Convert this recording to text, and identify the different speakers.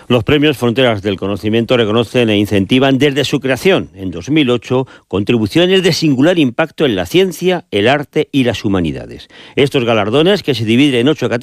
Speaker 1: Los premios Fronteras del Conocimiento reconocen e incentivan desde su creación, en 2008, contribuciones de singular impacto en la ciencia, el arte y las humanidades. Estos galardones, que se dividen en 8 categorías,